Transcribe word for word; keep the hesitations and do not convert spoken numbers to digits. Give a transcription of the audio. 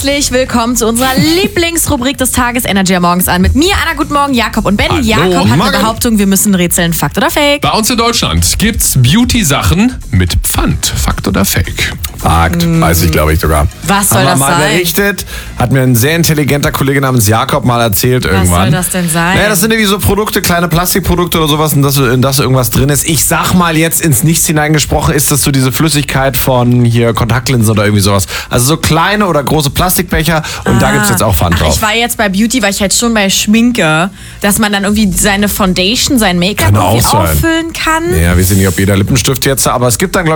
Herzlich willkommen zu unserer Lieblingsrubrik des Tages, Energy morgens an. Mit mir, Anna, guten Morgen, Jakob und Ben. Hallo, Jakob hat Morgen. eine Behauptung, wir müssen rätseln. Fakt oder Fake? Bei uns in Deutschland gibt's Beauty-Sachen mit Pfand. Fakt oder Fake? Fakt, Mm. weiß ich, glaube ich sogar. Was soll Haben wir das mal sein? berichtet, hat mir ein sehr intelligenter Kollege namens Jakob mal erzählt irgendwann. soll das denn sein? Naja, das sind irgendwie so Produkte, kleine Plastikprodukte oder sowas, in das, in das irgendwas drin ist. Ich sag mal jetzt ins Nichts hineingesprochen, ist das so diese Flüssigkeit von hier Kontaktlinsen oder irgendwie sowas. Also so kleine oder große Plastikbecher und da gibt's jetzt auch Pfand Ach, drauf. ich war jetzt bei Beauty, war ich halt schon bei Schminke, dass man dann irgendwie seine Foundation, sein Make-up Kann irgendwie auch sein. auffüllen kann. Ja, wir sehen nicht, ob jeder Lippenstift jetzt, aber es gibt dann, glaube